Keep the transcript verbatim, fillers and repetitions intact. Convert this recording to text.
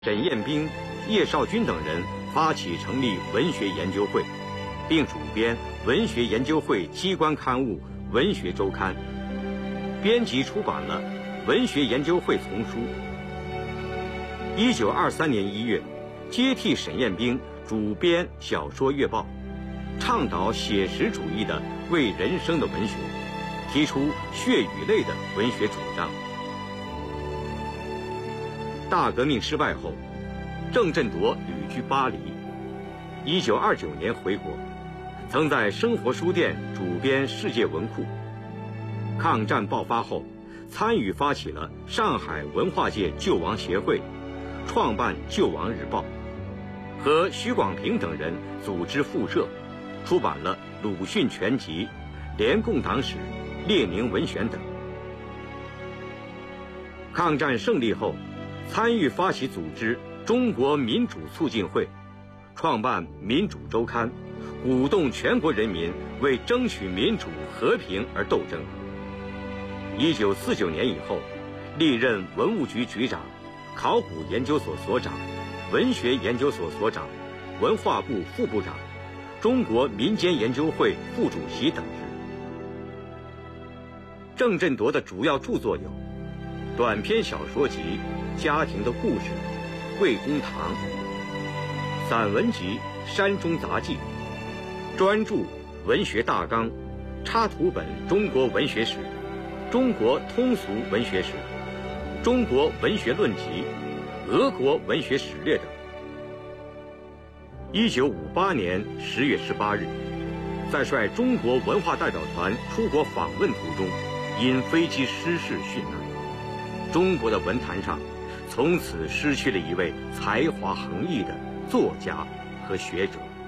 沈彦斌、叶绍钧等人发起成立文学研究会，并主编文学研究会机关刊物《文学周刊》，编辑出版了《文学研究会丛书》。一九二三年一月，接替沈彦斌主编《小说月报》，倡导写实主义的为人生的文学，提出血与泪的文学主张。大革命失败后，郑振铎旅居巴黎。一九二九年回国，曾在生活书店主编《世界文库》。抗战爆发后，参与发起了上海文化界救亡协会，创办《救亡日报》，和徐广平等人组织复社，出版了《鲁迅全集》《联共党史》《列宁文选》等。抗战胜利后，参与发起组织中国民主促进会，创办《民主周刊》，鼓动全国人民为争取民主和平而斗争。一九四九年以后，历任文物局局长、考古研究所所长、文学研究所所长、文化部副部长、中国民间研究会副主席等职。郑振铎的主要著作有短篇小说集《家庭的故事》《桂公堂》，散文集《山中杂记》，专著《文学大纲》，插图本《中国文学史》，中国通俗文学史，中国文学论集，俄国文学史略等。一九五八年十月十八日，在率中国文化代表团出国访问途中，因飞机失事殉难。中国的文坛上从此失去了一位才华横溢的作家和学者。